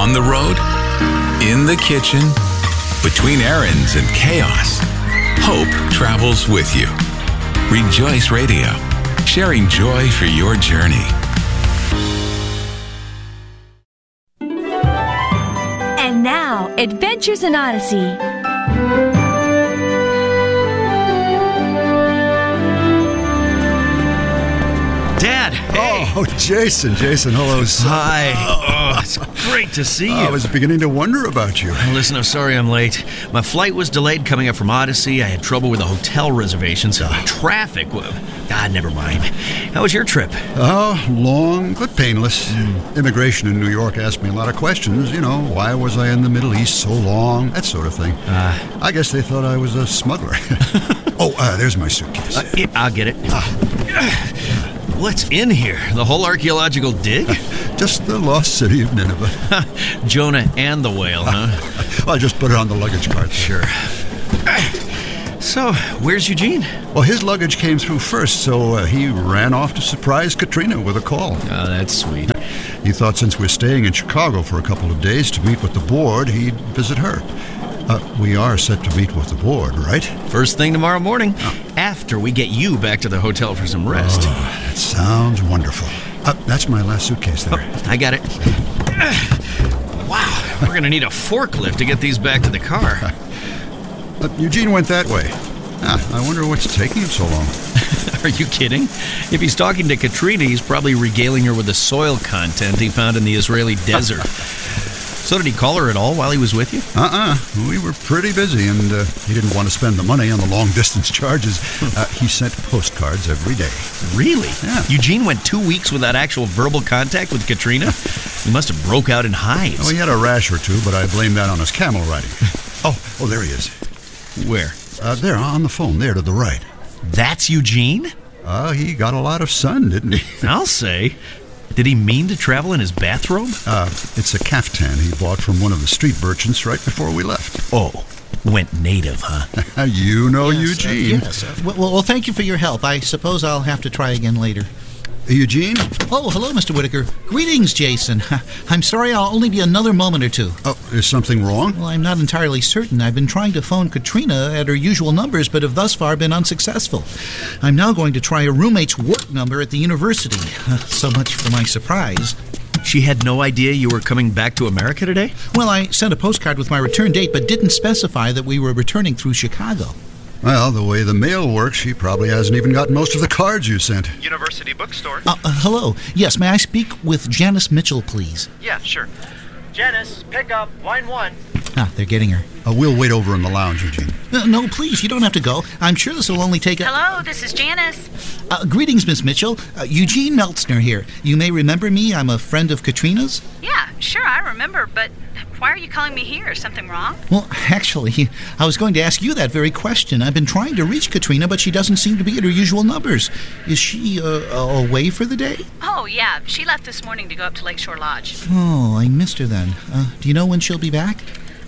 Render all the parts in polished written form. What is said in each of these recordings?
On the road, in the kitchen, between errands and chaos, hope travels with you. Rejoice Radio, sharing joy for your journey. And now, Adventures in Odyssey. Dad! Hey! Oh, Jason, hello. Hi. Oh, it's great to see you. I was beginning to wonder about you. Listen, I'm sorry I'm late. My flight was delayed coming up from Odyssey. I had trouble with the hotel reservations. Traffic. God, never mind. How was your trip? Oh, long but painless. Immigration in New York asked me a lot of questions. Why was I in the Middle East so long? That sort of thing. I guess they thought I was a smuggler. There's my suitcase. I'll get it. What's in here? The whole archaeological dig? Just the lost city of Nineveh. Jonah and the whale, huh? I just put it on the luggage cart. Sure. So, where's Eugene? Well, his luggage came through first, so he ran off to surprise Katrina with a call. Oh, that's sweet. He thought since we're staying in Chicago for a couple of days to meet with the board, he'd visit her. We are set to meet with the board, right? First thing tomorrow morning, after we get you back to the hotel for some rest. Oh, that sounds wonderful. That's my last suitcase there. I got it. Wow, we're going to need a forklift to get these back to the car. Eugene went that way. I wonder what's taking him so long. Are you kidding? If he's talking to Katrina, he's probably regaling her with the soil content he found in the Israeli desert. So did he call her at all while he was with you? We were pretty busy, and he didn't want to spend the money on the long-distance charges. He sent postcards every day. Really? Yeah. Eugene went 2 weeks without actual verbal contact with Katrina? He must have broke out in hives. Oh, he had a rash or two, but I blame that on his camel riding. Oh, there he is. Where? There, on the phone, there to the right. That's Eugene? He got a lot of sun, didn't he? I'll say. Did he mean to travel in his bathrobe? It's a caftan he bought from one of the street merchants right before we left. Oh, went native, huh? Eugene. Yes. Well, thank you for your help. I suppose I'll have to try again later. Eugene? Oh, hello, Mr. Whitaker. Greetings, Jason. I'm sorry I'll only be another moment or two. Oh, is something wrong? Well, I'm not entirely certain. I've been trying to phone Katrina at her usual numbers, but have thus far been unsuccessful. I'm now going to try a roommate's work number at the university. So much for my surprise. She had no idea you were coming back to America today? Well, I sent a postcard with my return date, but didn't specify that we were returning through Chicago. Well, the way the mail works, she probably hasn't even gotten most of the cards you sent. University bookstore. Hello. Yes, may I speak with Janice Mitchell, please? Yeah, sure. Janice, pick up line 1. They're getting her. We'll wait over in the lounge, Eugene. No, please, you don't have to go. I'm sure this will only take Hello, this is Janice. Greetings, Miss Mitchell. Eugene Meltzner here. You may remember me. I'm a friend of Katrina's. Yeah, sure, I remember, but why are you calling me here? Something wrong? Well, actually, I was going to ask you that very question. I've been trying to reach Katrina, but she doesn't seem to be at her usual numbers. Is she away for the day? Oh, yeah, she left this morning to go up to Lakeshore Lodge. Oh, I missed her then. Do you know when she'll be back?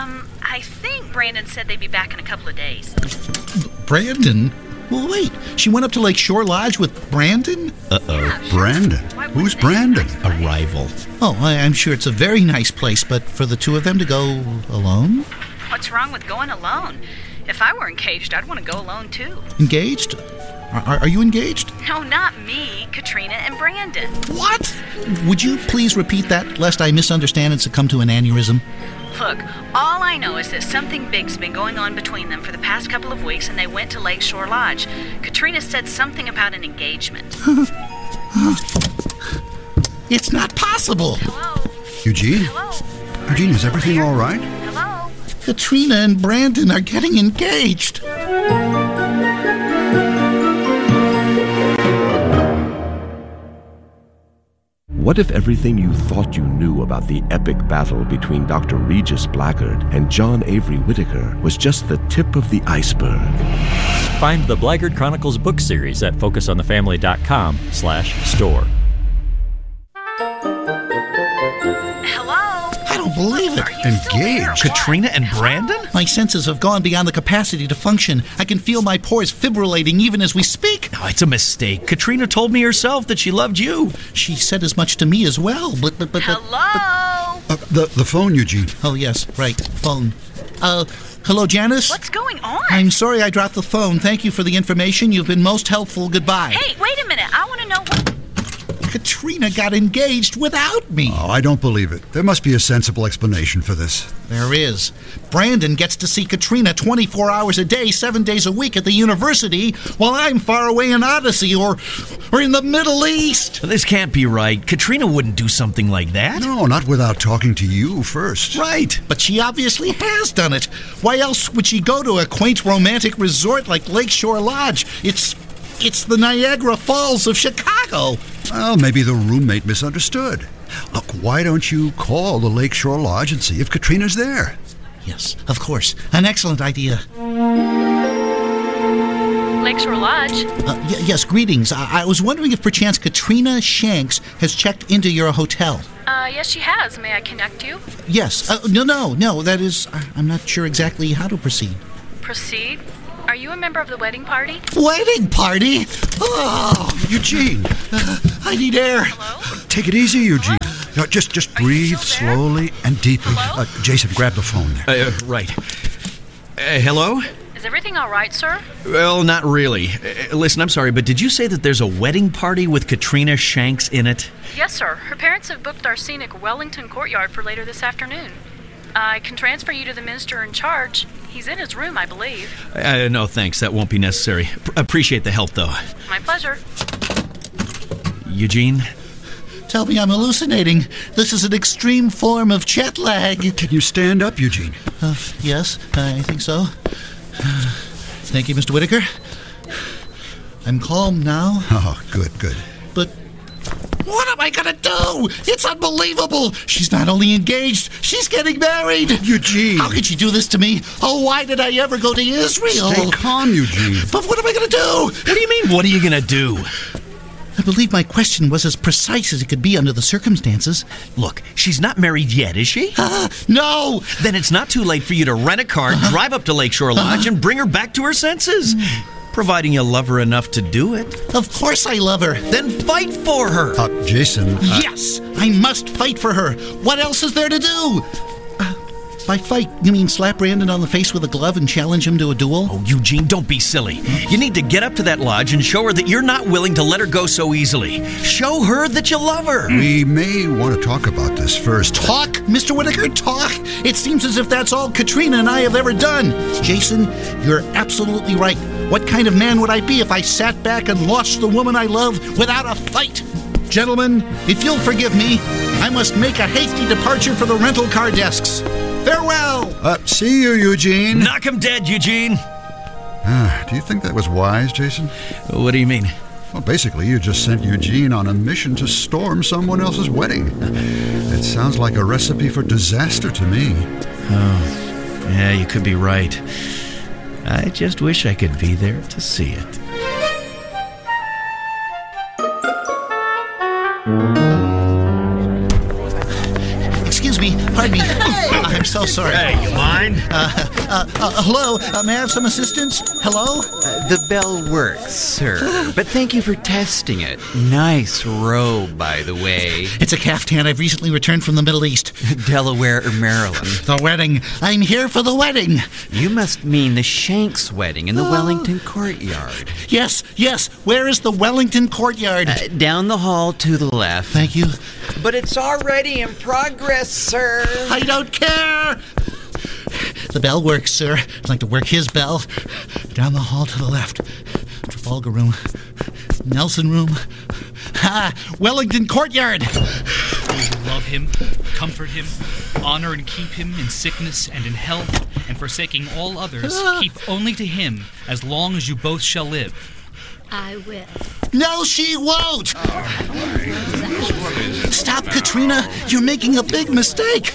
I think Brandon said they'd be back in a couple of days. Brandon? Well, wait. She went up to Lakeshore Lodge with Brandon? Yeah, sure. Brandon? Why Who's wouldn't they? Brandon? A rival. Oh, I'm sure it's a very nice place, but for the two of them to go alone? What's wrong with going alone? If I were engaged, I'd want to go alone, too. Engaged? Are you engaged? No, not me, Katrina and Brandon. What? Would you please repeat that, lest I misunderstand and succumb to an aneurysm? Look, all I know is that something big's been going on between them for the past couple of weeks, and they went to Lakeshore Lodge. Katrina said something about an engagement. It's not possible. Hello? Eugene? Hello? Eugene, is everything all right? Hello? Katrina and Brandon are getting engaged. What if everything you thought you knew about the epic battle between Dr. Regis Blackguard and John Avery Whitaker was just the tip of the iceberg? Find the Blackguard Chronicles book series at focusonthefamily.com/store. Hello? I don't believe it. Are you still there? Engaged? Katrina and Brandon? My senses have gone beyond the capacity to function. I can feel my pores fibrillating even as we speak. No, it's a mistake. Katrina told me herself that she loved you. She said as much to me as well, but Hello? The phone, Eugene. Oh, yes, right, phone. Hello, Janice? What's going on? I'm sorry I dropped the phone. Thank you for the information. You've been most helpful. Goodbye. Hey, wait a minute. I want to know what... Katrina got engaged without me. Oh, I don't believe it. There must be a sensible explanation for this. There is. Brandon gets to see Katrina 24 hours a day, 7 days a week at the university, while I'm far away in Odyssey or in the Middle East. This can't be right. Katrina wouldn't do something like that. No, not without talking to you first. Right. But she obviously has done it. Why else would she go to a quaint romantic resort like Lakeshore Lodge? It's the Niagara Falls of Chicago. Well, maybe the roommate misunderstood. Look, why don't you call the Lakeshore Lodge and see if Katrina's there? Yes, of course. An excellent idea. Lakeshore Lodge? Yes, greetings. I was wondering if perchance Katrina Shanks has checked into your hotel. Yes, she has. May I connect you? Yes. No. That is, I'm not sure exactly how to proceed. Proceed? Are you a member of the wedding party? Wedding party? Oh, Eugene! I need air. Hello? Take it easy, Eugene. No, just breathe slowly and deeply. Hello? Jason, grab the phone there. Right. Hello? Is everything all right, sir? Well, not really. Listen, I'm sorry, but did you say that there's a wedding party with Katrina Shanks in it? Yes, sir. Her parents have booked our scenic Wellington Courtyard for later this afternoon. I can transfer you to the minister in charge. He's in his room, I believe. No, thanks. That won't be necessary. Appreciate the help, though. My pleasure. Eugene? Tell me I'm hallucinating. This is an extreme form of jet lag. Can you stand up, Eugene? Yes, I think so. Thank you, Mr. Whitaker. I'm calm now. Oh, good. But what am I going to do? It's unbelievable. She's not only engaged, she's getting married. Eugene! How could she do this to me? Oh, why did I ever go to Israel? Stay calm, Eugene. But what am I going to do? What do you mean, what are you going to do? I believe my question was as precise as it could be under the circumstances. Look, she's not married yet, is she? No! Then it's not too late for you to rent a car, drive up to Lakeshore Lodge, and bring her back to her senses. Providing you love her enough to do it. Of course I love her. Then fight for her. Jason. Yes, I must fight for her. What else is there to do? By fight, you mean slap Brandon on the face with a glove and challenge him to a duel? Oh, Eugene, don't be silly. You need to get up to that lodge and show her that you're not willing to let her go so easily. Show her that you love her. We may want to talk about this first. Talk, Mr. Whitaker, talk? It seems as if that's all Katrina and I have ever done. Jason, you're absolutely right. What kind of man would I be if I sat back and lost the woman I love without a fight? Gentlemen, if you'll forgive me, I must make a hasty departure for the rental car desks. Farewell! See you, Eugene. Knock him dead, Eugene. Do you think that was wise, Jason? What do you mean? Well, basically, you just sent Eugene on a mission to storm someone else's wedding. It sounds like a recipe for disaster to me. Oh, yeah, you could be right. I just wish I could be there to see it. Excuse me, pardon me. I'm so sorry. Hey, you mind? Hello, may I have some assistance? Hello? The bell works, sir. But thank you for testing it. Nice robe, by the way. It's a caftan. I've recently returned from the Middle East. Delaware or Maryland? The wedding. I'm here for the wedding. You must mean the Shanks wedding in the Wellington Courtyard. Yes. Where is the Wellington Courtyard? Down the hall to the left. Thank you. But it's already in progress, sir. I don't care. The bell works, sir. I'd like to work his bell. Down the hall to the left. Trafalgar Room. Nelson Room. Wellington Courtyard. Love him, comfort him, honor and keep him in sickness and in health, and forsaking all others, keep only to him as long as you both shall live. I will. No, she won't! Stop, Katrina. You're making a big mistake.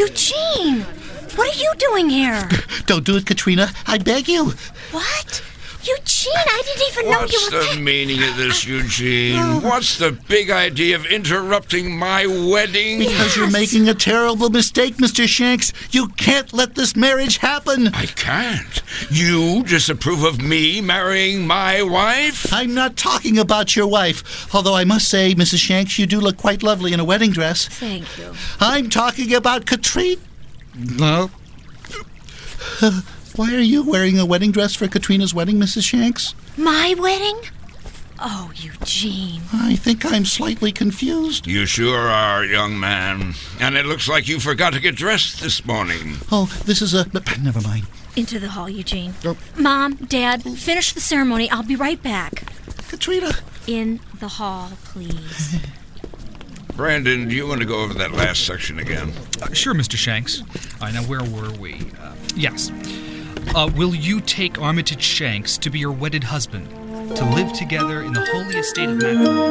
Eugene! What are you doing here? Don't do it, Katrina. I beg you. What? Eugene, I didn't even know you were... What's the meaning of this, Eugene? What's the big idea of interrupting my wedding? Because you're making a terrible mistake, Mr. Shanks. You can't let this marriage happen. I can't. You disapprove of me marrying my wife? I'm not talking about your wife. Although I must say, Mrs. Shanks, you do look quite lovely in a wedding dress. Thank you. I'm talking about Katrina. No. Why are you wearing a wedding dress for Katrina's wedding, Mrs. Shanks? My wedding? Oh, Eugene. I think I'm slightly confused. You sure are, young man. And it looks like you forgot to get dressed this morning. Oh, this is a... Never mind. Into the hall, Eugene. Oh. Mom, Dad, finish the ceremony. I'll be right back. Katrina. In the hall, please. Brandon, do you want to go over that last section again? Sure, Mr. Shanks. Now, where were we? Yes. Will you take Armitage Shanks to be your wedded husband, to live together in the holy estate of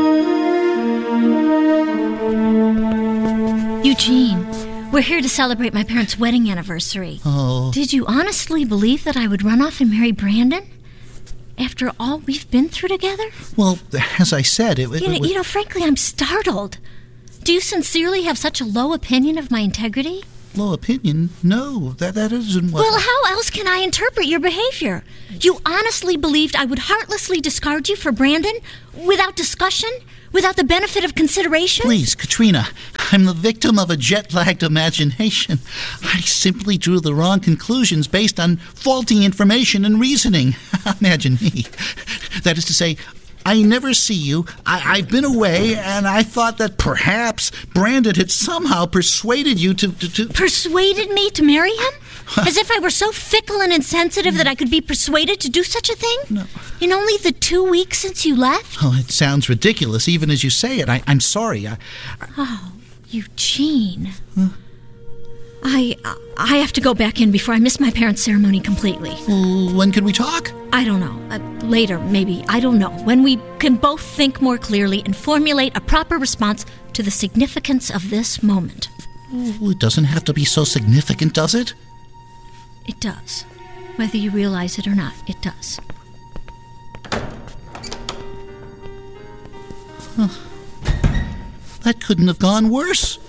matrimony? Eugene, we're here to celebrate my parents' wedding anniversary. Oh. Did you honestly believe that I would run off and marry Brandon? After all we've been through together? Well, as I said, it was... You know, frankly, I'm startled. Do you sincerely have such a low opinion of my integrity? Low opinion? No, that isn't what... Well, how else can I interpret your behavior? You honestly believed I would heartlessly discard you for Brandon without discussion? Without the benefit of consideration? Please, Katrina, I'm the victim of a jet-lagged imagination. I simply drew the wrong conclusions based on faulty information and reasoning. Imagine me. That is to say, I never see you, I've been away, and I thought that perhaps Brandon had somehow persuaded you to... Persuaded me to marry him? As if I were so fickle and insensitive that I could be persuaded to do such a thing? No. In only the 2 weeks since you left? Oh, it sounds ridiculous, even as you say it. I'm sorry. Oh, Eugene. Huh? I have to go back in before I miss my parents' ceremony completely. When can we talk? I don't know. Later, maybe. I don't know. When we can both think more clearly and formulate a proper response to the significance of this moment. It doesn't have to be so significant, does it? It does. Whether you realize it or not, it does. Huh. That couldn't have gone worse.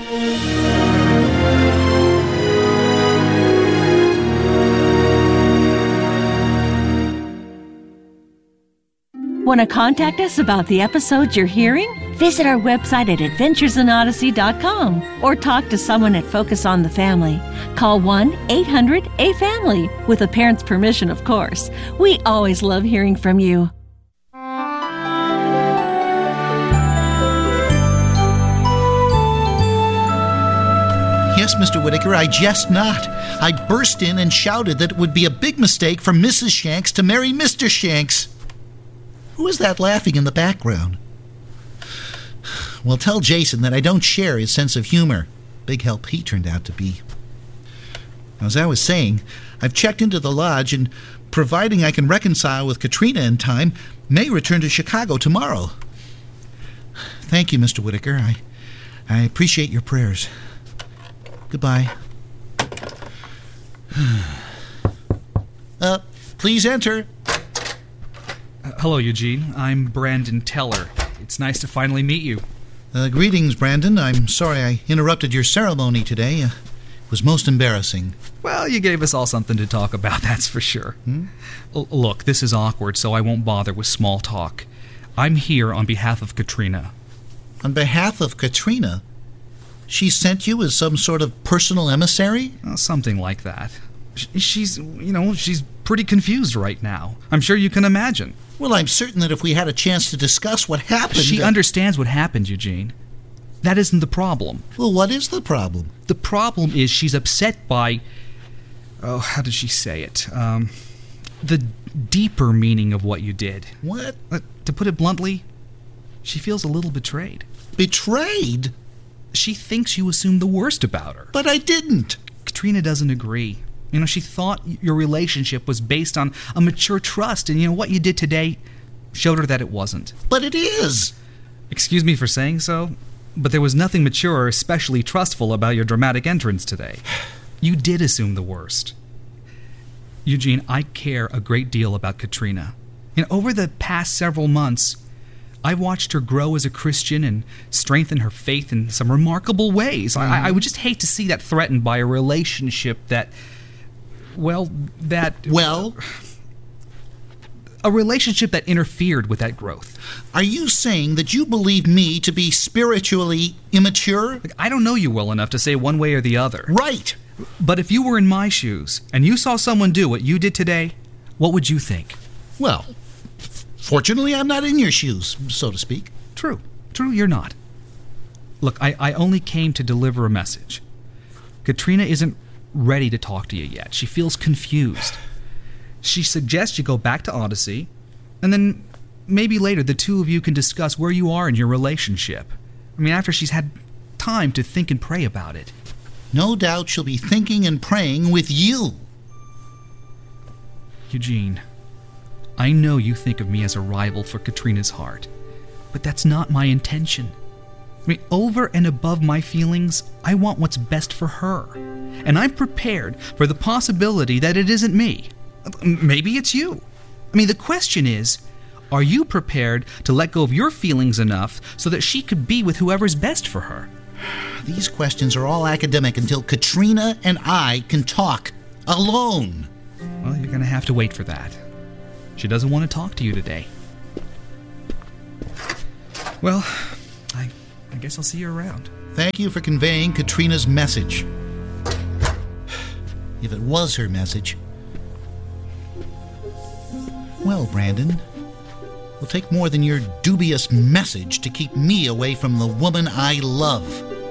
Want to contact us about the episodes you're hearing? Visit our website at adventuresinodyssey.com or talk to someone at Focus on the Family. Call 1-800-A-FAMILY, with a parent's permission, of course. We always love hearing from you. Yes, Mr. Whitaker, I jest not. I burst in and shouted that it would be a big mistake for Mrs. Shanks to marry Mr. Shanks. Who is that laughing in the background? Well, tell Jason that I don't share his sense of humor. Big help he turned out to be. As I was saying, I've checked into the lodge and, providing I can reconcile with Katrina in time, may return to Chicago tomorrow. Thank you, Mr. Whitaker. I appreciate your prayers. Goodbye. Please enter. Hello, Eugene. I'm Brandon Teller. It's nice to finally meet you. Greetings, Brandon. I'm sorry I interrupted your ceremony today. It was most embarrassing. Well, you gave us all something to talk about, that's for sure. Look, this is awkward, so I won't bother with small talk. I'm here on behalf of Katrina. On behalf of Katrina? She sent you as some sort of personal emissary? Something like that. She's pretty confused right now. I'm sure you can imagine. Well, I'm certain that if we had a chance to discuss what happened... She understands what happened, Eugene. That isn't the problem. Well, what is the problem? The problem is she's upset by... Oh, how did she say it? The deeper meaning of what you did. What? To put it bluntly, she feels a little betrayed. Betrayed? She thinks you assumed the worst about her. But I didn't. Katrina doesn't agree. She thought your relationship was based on a mature trust, and what you did today showed her that it wasn't. But it is. Excuse me for saying so, but there was nothing mature or especially trustful about your dramatic entrance today. You did assume the worst. Eugene, I care a great deal about Katrina. And over the past several months, I've watched her grow as a Christian and strengthen her faith in some remarkable ways. I would just hate to see that threatened by a relationship that... a relationship that interfered with that growth. Are you saying that you believe me to be spiritually immature? I don't know you well enough to say one way or the other. Right. But if you were in my shoes and you saw someone do what you did today, what would you think? Well, fortunately, I'm not in your shoes, so to speak. True, you're not. Look, I only came to deliver a message. Katrina isn't ready to talk to you yet. She feels confused. She suggests you go back to Odyssey, and then maybe later the two of you can discuss where you are in your relationship. I mean, after she's had time to think and pray about it. No doubt she'll be thinking and praying with you. Eugene, I know you think of me as a rival for Katrina's heart, but that's not my intention. I mean, over and above my feelings, I want what's best for her. And I'm prepared for the possibility that it isn't me. Maybe it's you. I mean, the question is, are you prepared to let go of your feelings enough so that she could be with whoever's best for her? These questions are all academic until Katrina and I can talk alone. Well, you're going to have to wait for that. She doesn't want to talk to you today. Well, I guess I'll see you around. Thank you for conveying Katrina's message. If it was her message. Well, Brandon, will take more than your dubious message to keep me away from the woman I love.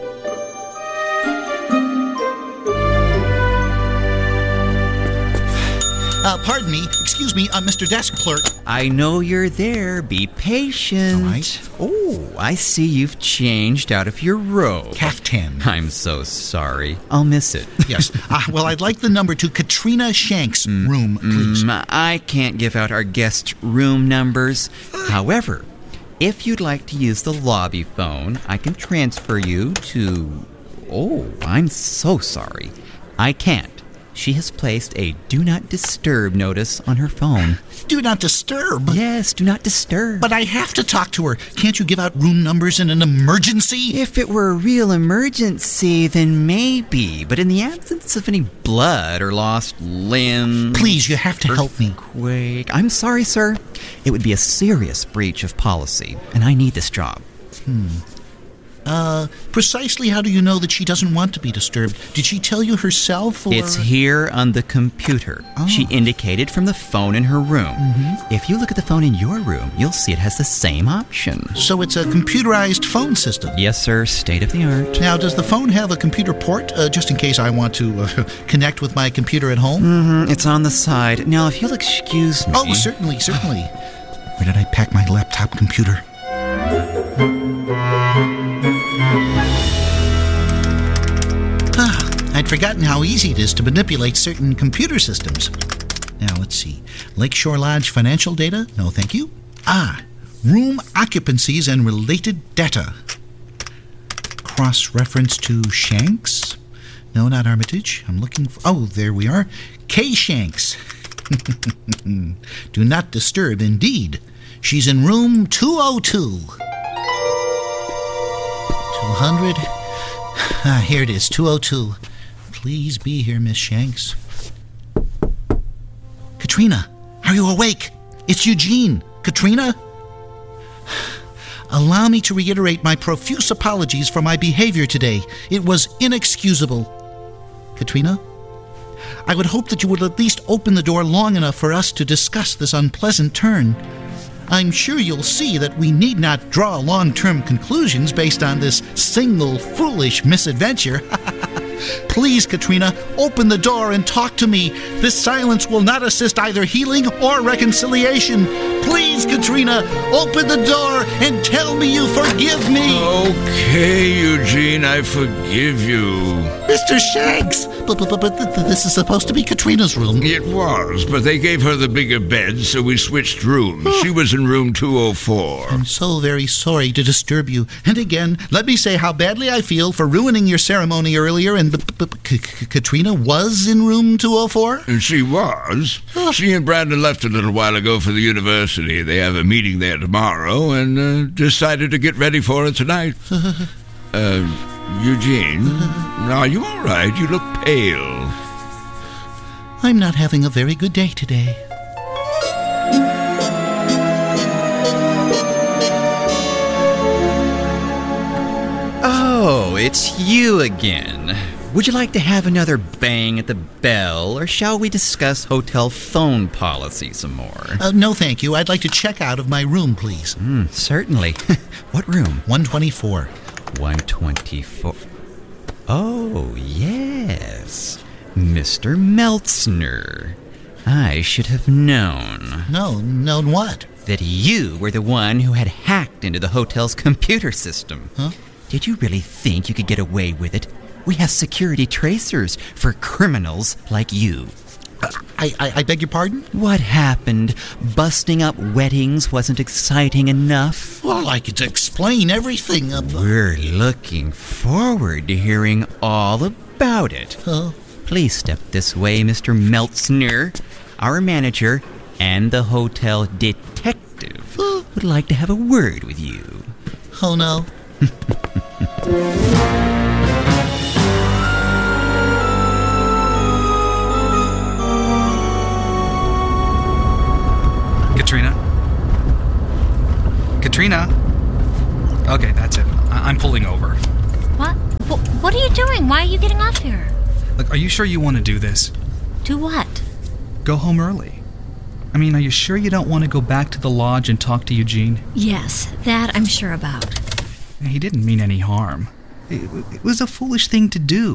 Pardon me, excuse me, Mr. Desk Clerk. I know you're there. Be patient. All right. Oh, I see you've changed out of your robe. Caftan. I'm so sorry. I'll miss it. Yes. Well, I'd like the number to Katrina Shanks' room, please. I can't give out our guest room numbers. However, if you'd like to use the lobby phone, I can transfer you to... Oh, I'm so sorry. I can't. She has placed a Do Not Disturb notice on her phone. Do not disturb? Yes, do not disturb. But I have to talk to her. Can't you give out room numbers in an emergency? If it were a real emergency, then maybe. But in the absence of any blood or lost limbs... Please, you have to help me. Earthquake... I'm sorry, sir. It would be a serious breach of policy, and I need this job. Precisely how do you know that she doesn't want to be disturbed? Did she tell you herself, or...? It's here on the computer. Oh. She indicated from the phone in her room. If you look at the phone in your room, you'll see it has the same option. So it's a computerized phone system? Yes, sir. State of the art. Now, does the phone have a computer port, just in case I want to connect with my computer at home? It's on the side. Now, if you'll excuse me... Oh, certainly. Where did I pack my laptop computer? I'd forgotten how easy it is to manipulate certain computer systems. Now, let's see. Lakeshore Lodge financial data? No, thank you. Room occupancies and related data. Cross-reference to Shanks? No, not Armitage. I'm looking for... Oh, there we are. K. Shanks. Do not disturb, indeed. She's in room 202. 200. Here it is, 202. Please be here, Miss Shanks. Katrina, are you awake? It's Eugene. Katrina? Allow me to reiterate my profuse apologies for my behavior today. It was inexcusable. Katrina? I would hope that you would at least open the door long enough for us to discuss this unpleasant turn. I'm sure you'll see that we need not draw long-term conclusions based on this single foolish misadventure. Please, Katrina, open the door and talk to me. This silence will not assist either healing or reconciliation. Please, Katrina, open the door and tell me you forgive me. Okay, Eugene, I forgive you. Mr. Shanks, but this is supposed to be Katrina's room. It was, but they gave her the bigger bed, so we switched rooms. She was in room 204. I'm so very sorry to disturb you. And again, let me say how badly I feel for ruining your ceremony earlier, and Katrina was in room 204? And she was. She and Brandon left a little while ago for the university. They have a meeting there tomorrow and decided to get ready for it tonight. Eugene, are you all right? You look pale. I'm not having a very good day today. Oh, it's you again. Would you like to have another bang at the bell, or shall we discuss hotel phone policy some more? No, thank you. I'd like to check out of my room, please. Certainly. What room? 124. 124. Oh, yes. Mr. Meltzner. I should have known. Known what? That you were the one who had hacked into the hotel's computer system. Huh? Did you really think you could get away with it? We have security tracers for criminals like you. I beg your pardon? What happened? Busting up weddings wasn't exciting enough? Well, I could explain everything. We're looking forward to hearing all about it. Please step this way, Mr. Meltzner. Our manager and the hotel detective would like to have a word with you. Oh, no. Katrina? Okay, that's it. I'm pulling over. What? What are you doing? Why are you getting off here? Look, are you sure you want to do this? Do what? Go home early. I mean, are you sure you don't want to go back to the lodge and talk to Eugene? Yes, that I'm sure about. He didn't mean any harm. It was a foolish thing to do.